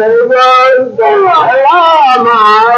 Hãy subscribe cho kênh Ghiền Mì Gõ để không bỏ lỡ